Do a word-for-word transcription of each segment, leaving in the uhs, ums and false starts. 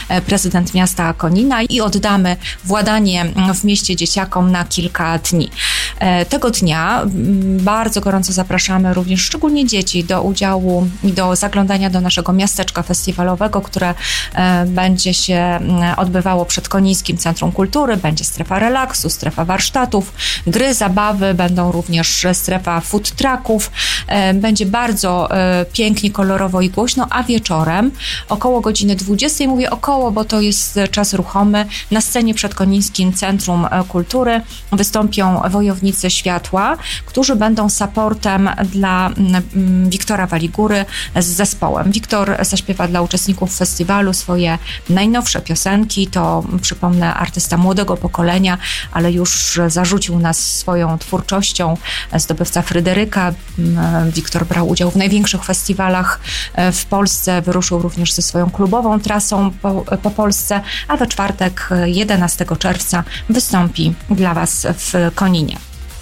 prezydent miasta Konina i oddamy władanie w mieście dzieciakom na kilka dni. Tego dnia bardzo gorąco zapraszamy również szczególnie dzieci do udziału i do zaglądania do naszego miasteczka festiwalowego, które będzie się odbywało przed Konińskim Centrum Kultury. Będzie strefa relaksu, strefa warsztatów, gry, zabawy, będą również strefa food trucków. Będzie bardzo pięknie, kolorowo i głośno, a wieczorem około godziny dwudziestej, mówię około, bo to jest czas ruchomy, na scenie przed Konińskim Centrum Kultury wystąpią Wojownicy Światła, którzy będą supportem dla Wiktora Waligury z zespołem. Wiktor zaśpiewa dla uczestników festiwalu swoje najnowsze piosenki. To, przypomnę, artysta młodego pokolenia, ale już zarzucił nas swoją twórczością. Zdobywca Fryderyka. Wiktor brał udział w największych festiwalach w Polsce. Wyruszył również ze swoją klubową trasą po, po Polsce, a we czwartek, jedenastego czerwca, wystąpi dla Was w Koninie.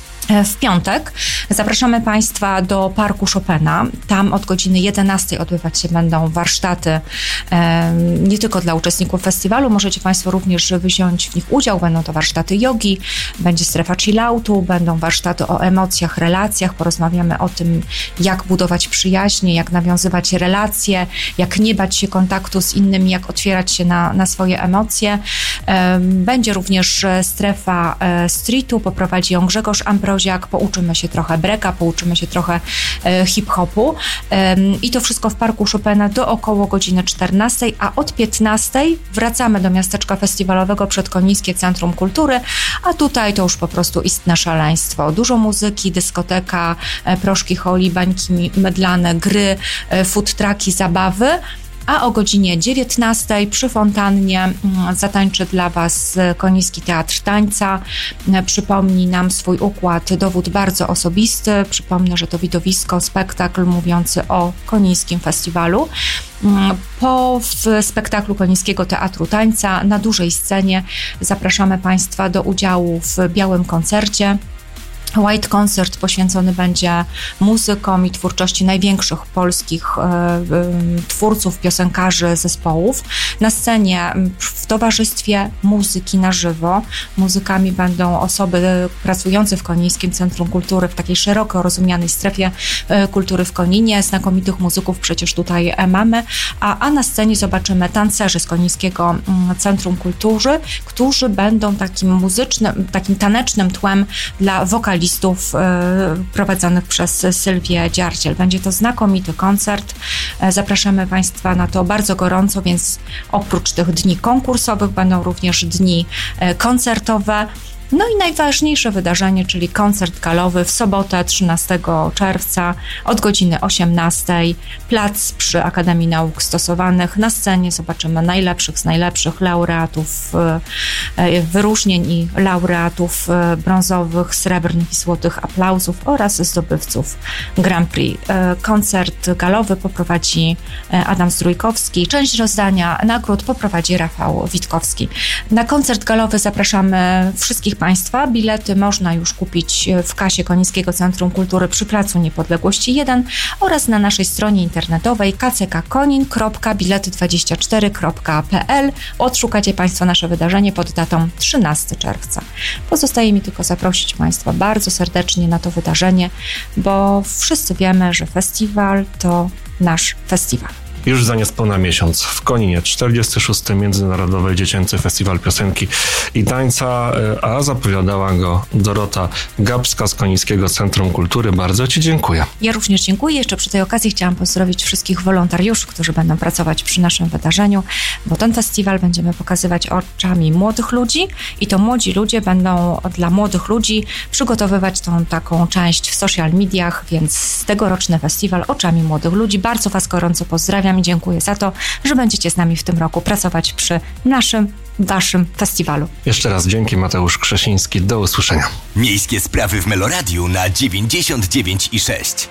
W piątek zapraszamy Państwa do Parku Chopina. Tam od godziny jedenastej odbywać się będą warsztaty e, nie tylko dla uczestników festiwalu. Możecie Państwo również wziąć w nich udział. Będą to warsztaty jogi, będzie strefa chilloutu, będą warsztaty o emocjach, relacjach. Porozmawiamy o tym, jak budować przyjaźnie, jak nawiązywać relacje, jak nie bać się kontaktu z innymi, jak otwierać się na, na swoje emocje. E, będzie również strefa e, streetu. Poprowadzi ją Grzegorz Ambroziak. Pouczymy się trochę breka, pouczymy się trochę e, hip-hopu e, i to wszystko w Parku Chopina do około godziny czternastej, a od piętnastej wracamy do miasteczka festiwalowego przed Konińskie Centrum Kultury, a tutaj to już po prostu istne szaleństwo. Dużo muzyki, dyskoteka, e, proszki holi, bańki mydlane, gry, e, food trucki, zabawy. A o godzinie dziewiętnastej przy fontannie zatańczy dla Was Koniński Teatr Tańca. Przypomni nam swój układ dowód bardzo osobisty. Przypomnę, że to widowisko, spektakl mówiący o Konińskim Festiwalu. Po w spektaklu Konińskiego Teatru Tańca na dużej scenie zapraszamy Państwa do udziału w białym koncercie. White Concert poświęcony będzie muzykom i twórczości największych polskich e, e, twórców, piosenkarzy, zespołów. Na scenie w towarzystwie muzyki na żywo. Muzykami będą osoby pracujące w Konińskim Centrum Kultury, w takiej szeroko rozumianej strefie e, kultury w Koninie. Znakomitych muzyków przecież tutaj e, mamy. A, a na scenie zobaczymy tancerzy z Konińskiego m, Centrum Kultury, którzy będą takim muzycznym, takim tanecznym tłem dla wokalistów listów prowadzonych przez Sylwię Dziardziel. Będzie to znakomity koncert. Zapraszamy Państwa na to bardzo gorąco, więc oprócz tych dni konkursowych będą również dni koncertowe. No i najważniejsze wydarzenie, czyli koncert galowy w sobotę trzynastego czerwca od godziny osiemnastej. Plac przy Akademii Nauk Stosowanych. Na scenie zobaczymy najlepszych z najlepszych laureatów wyróżnień i laureatów brązowych, srebrnych i złotych aplauzów oraz zdobywców Grand Prix. Koncert galowy poprowadzi Adam Zdrójkowski. Część rozdania nagród poprowadzi Rafał Witkowski. Na koncert galowy zapraszamy wszystkich Państwa. Bilety można już kupić w kasie Konińskiego Centrum Kultury przy Placu Niepodległości jeden oraz na naszej stronie internetowej k c k konin kropka bilety dwadzieścia cztery kropka p l. Odszukacie Państwo nasze wydarzenie pod datą trzynastego czerwca. Pozostaje mi tylko zaprosić Państwa bardzo serdecznie na to wydarzenie, bo wszyscy wiemy, że festiwal to nasz festiwal. Już za niespełna miesiąc w Koninie czterdziesty szósty Międzynarodowy Dziecięcy Festiwal Piosenki i Tańca, a zapowiadała go Dorota Gabska z Konińskiego Centrum Kultury. Bardzo Ci dziękuję. Ja również dziękuję. Jeszcze przy tej okazji chciałam pozdrowić wszystkich wolontariuszy, którzy będą pracować przy naszym wydarzeniu, bo ten festiwal będziemy pokazywać oczami młodych ludzi i to młodzi ludzie będą dla młodych ludzi przygotowywać tą taką część w social mediach, więc tegoroczny festiwal oczami młodych ludzi. Bardzo Was gorąco pozdrawiam i dziękuję za to, że będziecie z nami w tym roku pracować przy naszym, waszym festiwalu. Jeszcze raz dzięki. Mateusz Krzesiński. Do usłyszenia. Miejskie sprawy w Meloradiu na dziewięćdziesiąt dziewięć i sześć.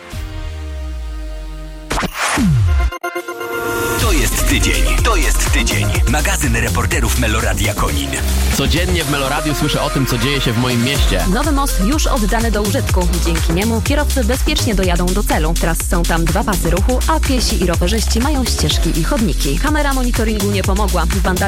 To jest tydzień. To jest tydzień. Magazyn reporterów Meloradia Konin. Codziennie w Meloradiu słyszę o tym, co dzieje się w moim mieście. Nowy most już oddany do użytku. Dzięki niemu kierowcy bezpiecznie dojadą do celu. Teraz są tam dwa pasy ruchu, a piesi i rowerzyści mają ścieżki i chodniki. Kamera monitoringu nie pomogła. Wandal